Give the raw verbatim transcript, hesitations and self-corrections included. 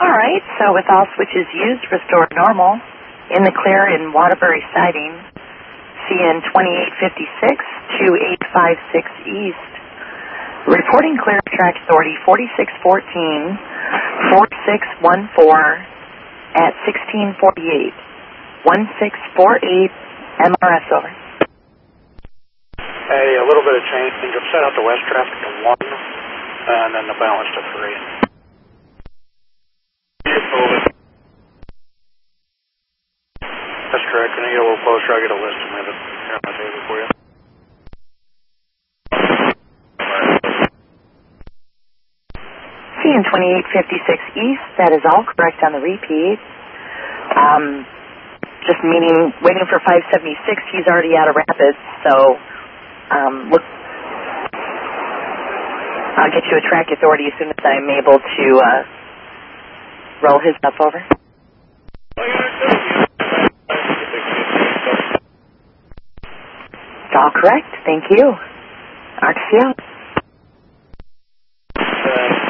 All right, so with all switches used, restore normal. In the clear in Waterbury siding, C N twenty-eight fifty-six, two eight five six East. Reporting clear track authority forty-six fourteen, four six one four at sixteen forty-eight. one six four eight, M R S over. Hey, a little bit of change. I've set out the west traffic to one, and then the balance to three. That's correct. When I get a little closer, I'll get a list of minutes here on my table for you. C N twenty-eight fifty-six East, that is all correct on the repeat. Um, just meaning, waiting for five seventy-six, he's already out of Rapids, so um, look, I'll get you a track authority as soon as I'm able to uh, roll his stuff over. It's all correct, thank you. R T C out. Uh,